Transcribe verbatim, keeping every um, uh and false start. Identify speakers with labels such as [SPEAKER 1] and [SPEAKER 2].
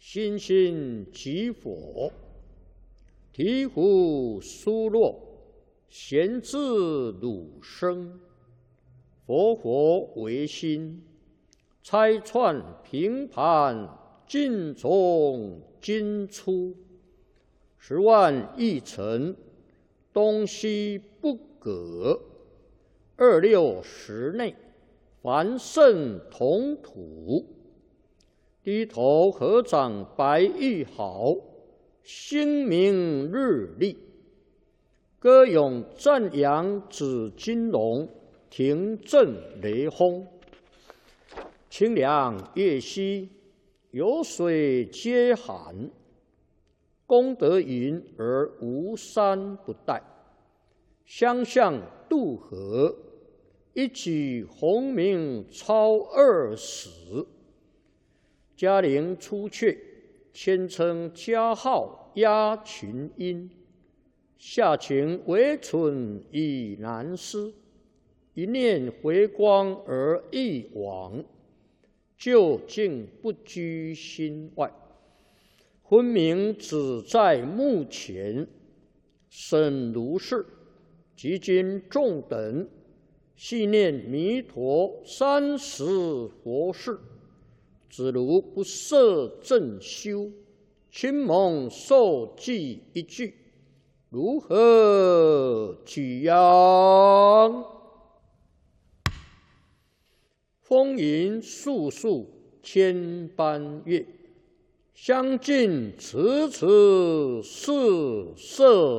[SPEAKER 1] 心心即佛，醍醐疏落，贤自汝生。佛佛为心，拆串平盘，尽从今出。十万亿尘，东西不隔。二六十内，凡圣同土。低头合掌白玉好，星明日丽。歌咏赞扬紫金龙，庭震雷轰。清凉月兮，有水皆寒。功德云而无山不殆。相向渡河，一举鸿名超二十。嘉陵出阙，谦称嘉号压群英。下情为蠢已难思，一念回光而一往，究竟不居心外。昏明只在目前，审如是，即今众等细念弥陀三十佛事，只如不摄正修，亲蒙受记一句，如何举扬？风云素素千般月，相近迟迟是色。